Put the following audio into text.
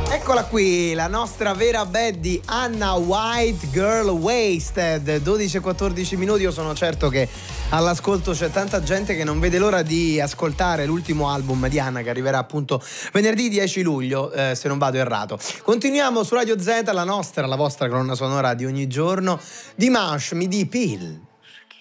Eccola qui, la nostra vera Betty, Anna White, Girl Wasted, 12-14 minuti. Io sono certo che all'ascolto c'è tanta gente che non vede l'ora di ascoltare l'ultimo album di Anna, che arriverà appunto venerdì 10 luglio, se non vado errato. Continuiamo su Radio Z, la vostra colonna sonora di ogni giorno. Dimanche Midi Pile.